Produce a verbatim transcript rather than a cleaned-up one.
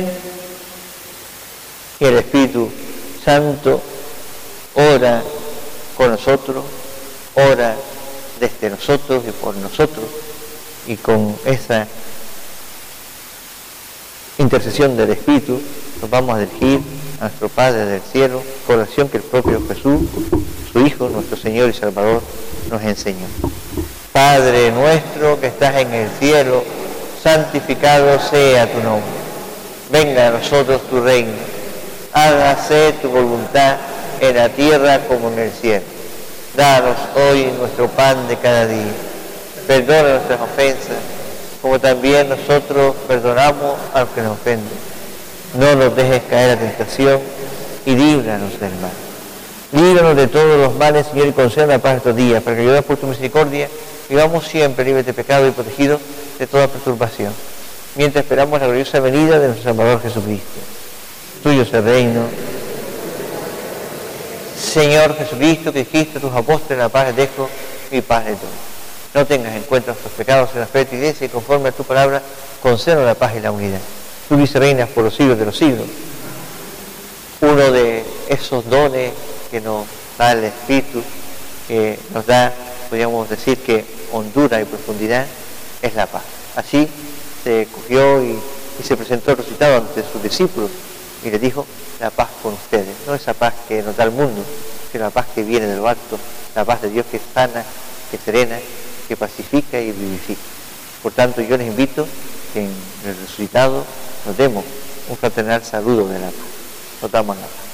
Y el Espíritu Santo ora con nosotros, ora desde nosotros y por nosotros, y con esa intercesión del Espíritu nos vamos a dirigir a nuestro Padre del cielo, con la oración que el propio Jesús, su Hijo, nuestro Señor y Salvador, nos enseñó. Padre nuestro que estás en el cielo, santificado sea tu nombre. Venga a nosotros tu reino. Hágase tu voluntad en la tierra como en el cielo. Danos hoy nuestro pan de cada día. Perdona nuestras ofensas, como también nosotros perdonamos a los que nos ofenden. No nos dejes caer a tentación y líbranos del mal. Líbranos de todos los males, Señor, y concédenos la paz estos días, para que ayudados por tu misericordia, vivamos siempre libres de pecado y protegidos de toda perturbación, mientras esperamos la gloriosa venida de nuestro Salvador Jesucristo. Tuyo es el reino. Señor Jesucristo, que dijiste a tus apóstoles, la paz les dejo, mi paz les doy. No tengas en cuenta nuestros pecados en la fe de tu iglesia, y conforme a tu palabra, concédenos la paz y la unidad. Tú vices reinas por los siglos de los siglos. Uno de esos dones que nos da el Espíritu, que nos da, podríamos decir que hondura y profundidad, es la paz. Así se cogió y, y se presentó resucitado ante sus discípulos y les dijo: la paz con ustedes, no esa paz que nos da el mundo, sino la paz que viene de lo alto, la paz de Dios que sana, que serena, que pacifica y vivifica. Por tanto, yo les invito que en el resucitado nos demos un fraternal saludo de la paz. Nos damos la paz.